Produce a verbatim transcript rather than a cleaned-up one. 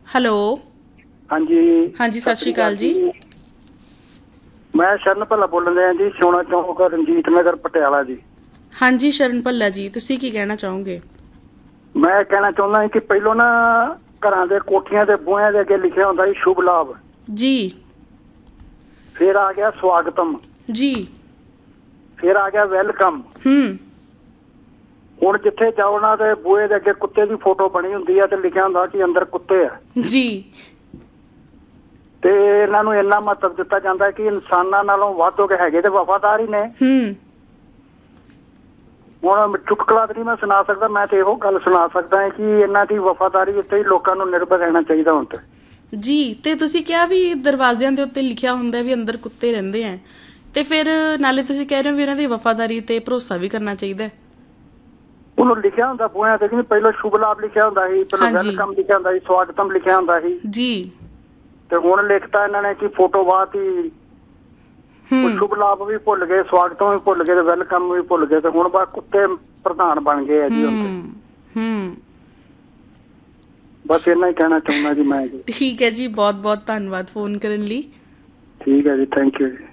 Hello. ਹਾਂਜੀ ਹਾਂਜੀ, ਸਤਿ ਸ਼੍ਰੀ ਅਕਾਲ ਜੀ। ਮੈਂ ਸ਼ਰਨ ਭੱਲਾ ਬੋਲ ਰਿਹਾ ਜੀ, ਸੋਨਾ ਚੌਂਕ, ਰਣਜੀਤ ਨਗਰ, ਪਟਿਆਲਾ ਜੀ। ਹਾਂਜੀ ਸ਼ਰਨ ਭੱਲਾ ਜੀ, ਤੁਸੀਂ ਕੀ ਕਹਿਣਾ ਚਾਹੋਗੇ? ਮੈਂ ਕਹਿਣਾ ਚਾਹੁੰਦਾ ਕਿ ਪਹਿਲੋਂ ਨਾ ਘਰਾਂ ਦੇ ਕੋਠੀਆਂ ਦੇ ਬੂਹਿਆਂ ਦੇ ਅੱਗੇ ਲਿਖਿਆ ਹੁੰਦਾ ਸੀ ਸ਼ੁਭ ਲਾਭ ਜੀ, ਫਿਰ ਆ ਗਿਆ ਸਵਾਗਤਮ ਜੀ, ਫਿਰ ਆ ਗਿਆ ਵੈਲਕਮ। ਹੂੰ। ਹੁਣ ਜਿੱਥੇ ਜਾਓ ਨਾ ਤੇ ਬੂਹੇ ਦੇ ਅੱਗੇ ਕੁੱਤੇ ਦੀ ਫੋਟੋ ਬਣੀ ਹੁੰਦੀ ਹੈ ਤੇ ਲਿਖਿਆ ਹੁੰਦਾ ਕਿ ਅੰਦਰ ਕੁੱਤੇ ਆ ਜੀ। ਤੇ ਇਹਨਾਂ ਨੂੰ ਇੰਨਾ ਮਹੱਤਵ ਦਿੱਤਾ ਜਾਂਦਾ ਕਿ ਇਨਸਾਨਾਂ ਨਾਲੋਂ ਵੱਧ ਹੋ ਕੇ ਹੈਗੇ ਤੇ ਵਫਾਦਾਰ ਹੀ ਨੇ। ਹੂੰ। ਹੁਣ ਚੁਟਕਲਾ ਤਾਂ ਨਹੀਂ ਮੈਂ ਸੁਣਾ ਸਕਦਾ, ਮੈਂ ਤੇ ਇਹੋ ਗੱਲ ਸੁਣਾ ਸਕਦਾ ਹਾਂ ਕਿ ਇਹਨਾਂ ਦੀ ਵਫਾਦਾਰੀ ਉੱਤੇ ਹੀ ਲੋਕਾਂ ਨੂੰ ਨਿਰਭਰ ਰਹਿਣਾ ਚਾਹੀਦਾ ਹੁਣ ਤੇ। ਜੀ, ਤੇ ਤੁਸੀਂ ਕਿਹਾ ਵੀ ਦਰਵਾਜ਼ਿਆਂ ਦੇ ਉੱਤੇ ਲਿਖਿਆ ਹੁੰਦਾ ਵੀ ਅੰਦਰ ਕੁੱਤੇ ਰਹਿੰਦੇ ਆ, ਤੇ ਫਿਰ ਨਾਲੇ ਤੁਸੀਂ ਕਹਿ ਰਹੇ ਹੋ ਵੀ ਇਹਨਾਂ ਦੀ ਵਫਾਦਾਰੀ ਤੇ ਭਰੋਸਾ ਵੀ ਕਰਨਾ ਚਾਹੀਦਾ। ਉਹਨੂੰ ਲਿਖਿਆ ਹੁੰਦਾ ਬੂਹਿਆਂ ਤੇ ਕਿ ਪਹਿਲਾਂ ਸ਼ੁਭ ਲਾਭ ਲਿਖਿਆ ਹੁੰਦਾ ਸੀ, ਪਹਿਲਾਂ ਵੈਲਕਮ ਲਿਖਿਆ ਹੁੰਦਾ ਸੀ, ਸਵਾਗਤਮ ਲਿਖਿਆ ਹੁੰਦਾ ਸੀ ਜੀ। ਤੇ ਹੁਣ ਲਿਖਤਾ ਇਹਨਾਂ ਨੇ ਕਿ ਫੋਟੋ ਬਾਅਦ ਹੀ ਸ਼ੁਭ ਲਾਭ ਵੀ ਭੁੱਲ ਗਏ, ਸਵਾਗਤਮ ਵੀ ਭੁੱਲ ਗਏ ਤੇ ਵੈਲਕਮ ਵੀ ਭੁੱਲ ਗਏ ਤੇ ਹੁਣ ਬਸ ਕੁੱਤੇ ਪ੍ਰਧਾਨ ਬਣ ਗਏ ਆ ਜੀ ਹੁਣ ਤੇ। ਹੂੰ। ਬਸ ਇੰਨਾ ਹੀ ਕਹਿਣਾ ਚਾਹੁੰਦਾ ਜੀ ਮੈਂ ਜੀ। ਠੀਕ ਹੈ ਜੀ, ਬਹੁਤ ਬਹੁਤ ਧੰਨਵਾਦ ਫੋਨ ਕਰਨ ਲਈ। ਠੀਕ ਹੈ ਜੀ, ਥੈਂਕ ਯੂ ਜੀ।